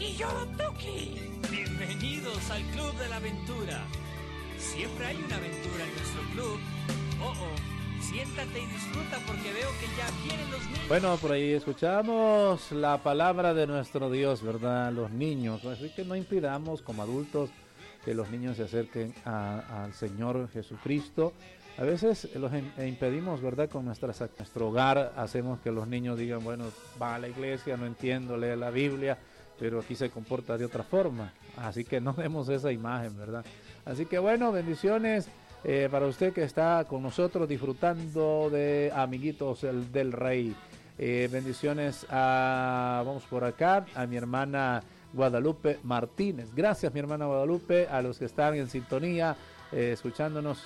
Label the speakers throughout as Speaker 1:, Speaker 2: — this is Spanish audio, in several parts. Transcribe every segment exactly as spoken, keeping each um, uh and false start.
Speaker 1: Y yo, Tuki.
Speaker 2: Bienvenidos al Club de la Aventura. Siempre hay una aventura en nuestro club. Oh, oh, siéntate y disfruta porque veo que ya vienen los niños.
Speaker 3: Bueno, por ahí escuchamos la palabra de nuestro Dios, ¿verdad? Los niños. Así que no impidamos como adultos que los niños se acerquen a, al Señor Jesucristo. A veces los impedimos, ¿verdad? Con nuestras, nuestro hogar hacemos que los niños digan, bueno, va a la iglesia, no entiendo, lee la Biblia, pero aquí se comporta de otra forma. Así que no demos esa imagen, ¿verdad? Así que bueno, bendiciones eh, para usted que está con nosotros disfrutando de Amiguitos el, del Rey. Eh, bendiciones a, vamos por acá, a mi hermana Guadalupe Martínez. Gracias, mi hermana Guadalupe, a los que están en sintonía, eh, escuchándonos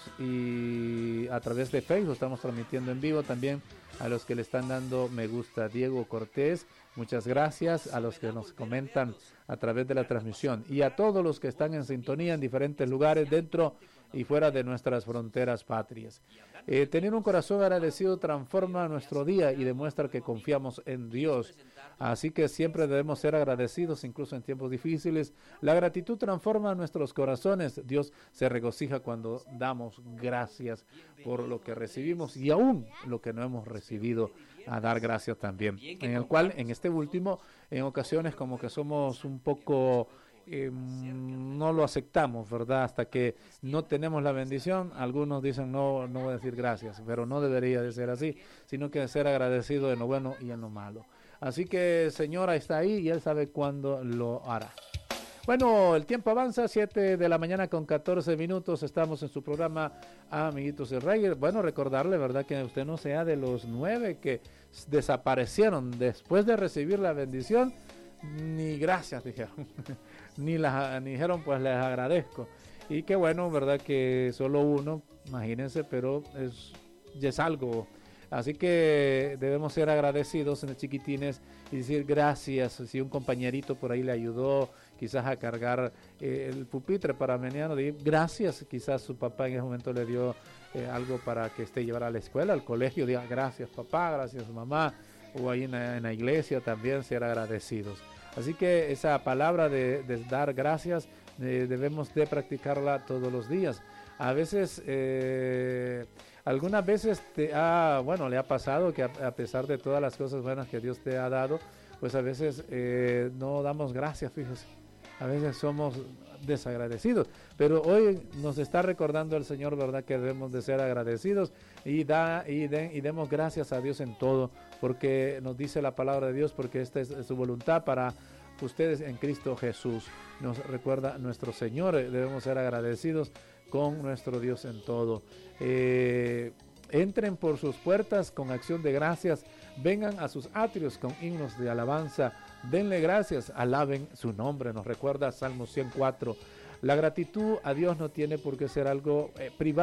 Speaker 3: y a través de Facebook, estamos transmitiendo en vivo también, a los que le están dando me gusta. Diego Cortés, muchas gracias, a los que nos comentan a través de la transmisión y a todos los que están en sintonía en diferentes lugares dentro y fuera de nuestras fronteras patrias. Eh, tener un corazón agradecido transforma nuestro día y demuestra que confiamos en Dios. Así que siempre debemos ser agradecidos, incluso en tiempos difíciles. La gratitud transforma nuestros corazones. Dios se regocija cuando damos gracias por lo que recibimos y aún lo que no hemos recibido, a dar gracias también. En el cual, en este último, en ocasiones como que somos un poco... Eh, no lo aceptamos, ¿verdad? Hasta que no tenemos la bendición, algunos dicen no, no voy a decir gracias, pero no debería de ser así, sino que ser agradecido en lo bueno y en lo malo. Así que Señora está ahí y Él sabe cuándo lo hará. Bueno, el tiempo avanza, siete de la mañana con catorce minutos, estamos en su programa Amiguitos del Rey. Bueno, recordarle, ¿verdad? Que usted no sea de los nueve que desaparecieron después de recibir la bendición, ni gracias dijeron. Ni, las, ni dijeron pues les agradezco, y qué bueno, verdad, que solo uno, imagínense, pero es, ya es algo, así que debemos ser agradecidos en el chiquitines y decir gracias. Si un compañerito por ahí le ayudó quizás a cargar eh, el pupitre para mañana, gracias. Quizás su papá en ese momento le dio eh, algo para que esté llevar a la escuela, al colegio, diga gracias papá, gracias mamá, o ahí en la, en la iglesia también ser agradecidos. Así que esa palabra de, de dar gracias eh, debemos de practicarla todos los días. A veces, eh, algunas veces te ha, bueno, le ha pasado que a, a pesar de todas las cosas buenas que Dios te ha dado, pues a veces eh, no damos gracias, fíjese. A veces somos desagradecidos, pero hoy nos está recordando el Señor, ¿verdad?, que debemos de ser agradecidos y, da, y, de, y demos gracias a Dios en todo, porque nos dice la palabra de Dios, porque esta es su voluntad para ustedes en Cristo Jesús. Nos recuerda nuestro Señor, debemos ser agradecidos con nuestro Dios en todo. Eh, entren por sus puertas con acción de gracias, vengan a sus atrios con himnos de alabanza, denle gracias, alaben su nombre. Nos recuerda Salmo ciento cuatro. La gratitud a Dios no tiene por qué ser algo eh, privado.